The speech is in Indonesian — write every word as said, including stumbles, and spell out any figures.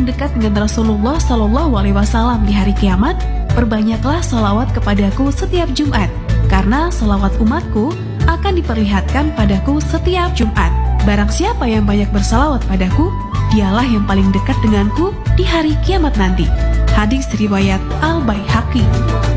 dekat dengan Rasulullah Shallallahu Alaihi Wasallam di hari kiamat, perbanyaklah salawat kepadaku setiap Jumat, karena salawat umatku akan diperlihatkan padaku setiap Jumat. Barang siapa yang banyak bersalawat padaku, dialah yang paling dekat denganku di hari kiamat nanti. Hadis riwayat Al-Baihaqi.